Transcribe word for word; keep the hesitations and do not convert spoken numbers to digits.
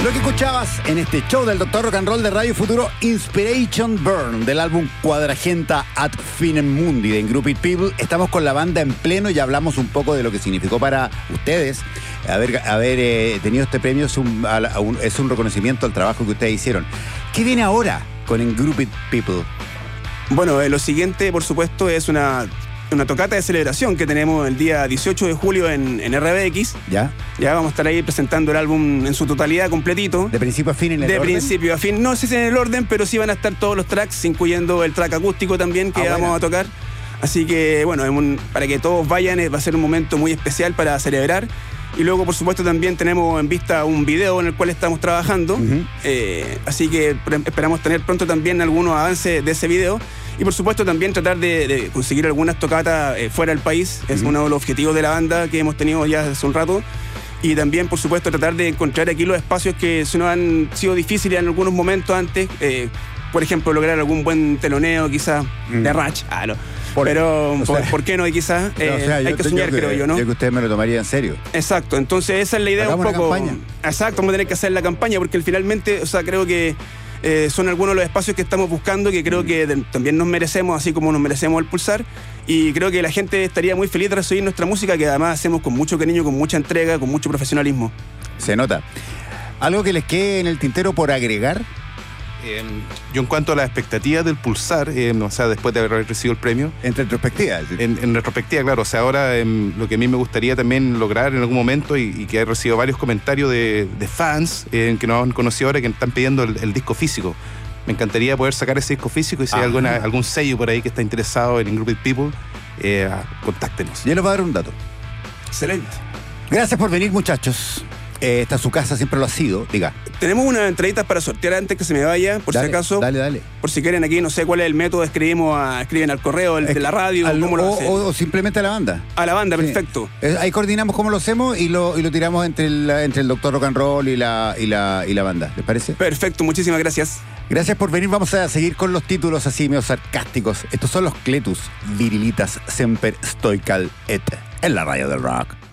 Lo que escuchabas en este show del Doctor Rock and Roll de Radio Futuro, Inspiration Burn, del álbum Quadragenta ad Finem Mundi de Ingrouped People. Estamos con la banda en pleno y hablamos un poco de lo que significó para ustedes haber, haber eh, tenido este premio. Es un, a, un, es un reconocimiento al trabajo que ustedes hicieron. ¿Qué viene ahora con Ingrouped People? Bueno, eh, lo siguiente, por supuesto, es una... una tocata de celebración que tenemos el día dieciocho de julio en, en R B X. ¿Ya? Ya vamos a estar ahí presentando el álbum en su totalidad, completito. ¿De principio a fin en el De orden? principio a fin. No sé si en el orden, pero sí van a estar todos los tracks, incluyendo el track acústico también que ah, vamos bueno. a tocar. Así que, bueno, un, para que todos vayan, va a ser un momento muy especial para celebrar. Y luego, por supuesto, también tenemos en vista un video en el cual estamos trabajando. Uh-huh. eh, así que esperamos tener pronto también algunos avances de ese video. Y por supuesto también tratar de, de conseguir algunas tocatas eh, fuera del país. Es uh-huh. uno de los objetivos de la banda que hemos tenido ya hace un rato. Y también, por supuesto, tratar de encontrar aquí los espacios que se nos han sido difíciles en algunos momentos antes. Eh, por ejemplo, lograr algún buen teloneo quizás uh-huh. de Ratch. Ah, no. Por, Pero, o sea, por, ¿por qué no? Quizás eh, no, o sea, hay yo, que soñar, yo, creo yo, ¿no? Yo que usted me lo tomaría en serio. Exacto. Entonces, esa es la idea. Hagamos un poco. Una campaña. Exacto, vamos a tener que hacer la campaña porque finalmente, o sea, creo que Eh, son algunos de los espacios que estamos buscando que creo que de, también nos merecemos, así como nos merecemos el Pulsar, y creo que la gente estaría muy feliz de recibir nuestra música, que además hacemos con mucho cariño, con mucha entrega, con mucho profesionalismo. Se nota. ¿Algo que les quede en el tintero por agregar? Eh, yo en cuanto a las expectativas del Pulsar, eh, o sea, después de haber recibido el premio... En retrospectiva. ¿Sí? En, en retrospectiva, claro. O sea, ahora eh, lo que a mí me gustaría también lograr en algún momento, y, y que he recibido varios comentarios de, de fans eh, que nos han conocido ahora, que están pidiendo el, el disco físico. Me encantaría poder sacar ese disco físico, y si hay alguna, algún sello por ahí que está interesado en Ingrouped People, eh, contáctenos. Yo les voy a dar un dato. Excelente. Gracias por venir, muchachos. Eh, esta es su casa, siempre lo ha sido. Diga. Tenemos unas entraditas para sortear antes que se me vaya, por dale, si acaso. Dale, dale. Por si quieren aquí, no sé cuál es el método, escribimos a, escriben al correo el, de la radio. Al, ¿cómo lo o, o, o simplemente a la banda. A la banda, sí. Perfecto. Eh, ahí coordinamos cómo lo hacemos y lo, y lo tiramos entre el, entre el Doctor Rock and Roll y la, y, la, y la banda. ¿Les parece? Perfecto, muchísimas gracias. Gracias por venir. Vamos a seguir con los títulos así medio sarcásticos. Estos son los Cletus, virilitas semper stoical et, en la radio del rock.